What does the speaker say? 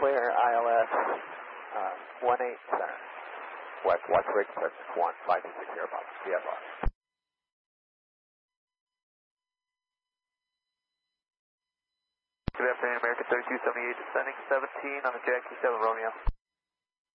clear, ILS 18 center. West rig surface 15260 above, VFR. Good afternoon, American 3278 descending 17 on the Jackie 7 Romeo.